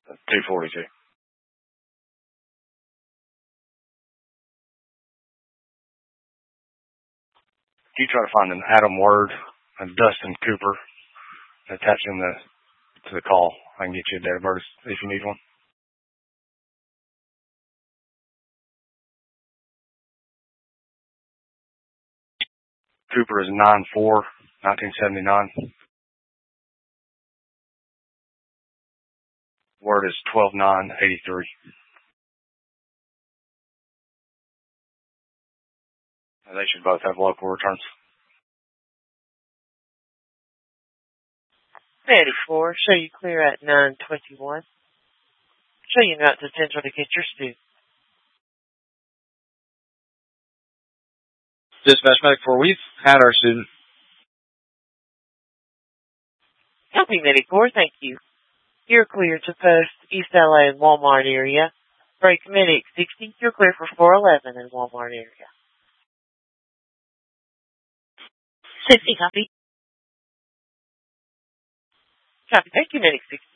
242. You try to find an Adam Word and Dustin Cooper, attach them to the call. I can get you a date of birth if you need one. Cooper is 9/4/1979. Word is 12/9/83. They should both have local returns. 84, show you clear at 9:21. Show you not to Central to get your student. Dispatch Medic 4, we've had our student. Copy Medic 4, thank you. You're clear to post East LA and Walmart area. Break Medic 60, you're clear for 411 in Walmart area. 60, copy. Copy, thank you, Medic 60.